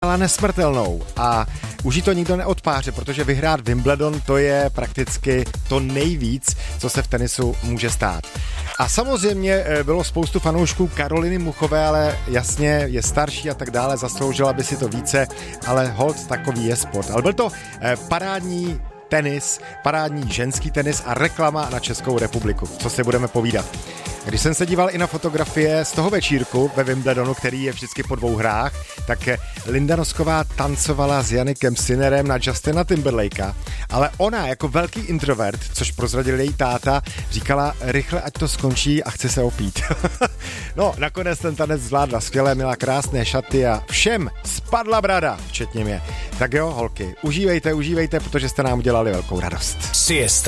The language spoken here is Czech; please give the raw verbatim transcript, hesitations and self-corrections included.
stala nesmrtelnou a už jí to nikdo neodpáře, protože vyhrát Wimbledon to je prakticky to nejvíc, co se v tenisu může stát. A samozřejmě bylo spoustu fanoušků Karoliny Muchové, ale jasně je starší a tak dále, zasloužila by si to více, ale hold, takový je sport. Ale byl to parádní tenis, parádní ženský tenis a reklama na Českou republiku. Co si budeme povídat? Když jsem se díval i na fotografie z toho večírku ve Wimbledonu, který je vždycky po dvou hrách, tak Linda Nosková tancovala s Jannikem Sinnerem na Justina Timberlakea, ale ona jako velký introvert, což prozradil její táta, říkala rychle, ať to skončí a chce se opít. No, nakonec ten tanec zvládla skvěle, měla krásné šaty a všem spadla brada, včetně mě. Tak jo, holky, užívejte, užívejte, protože jste nám udělali velkou radost. Siesta.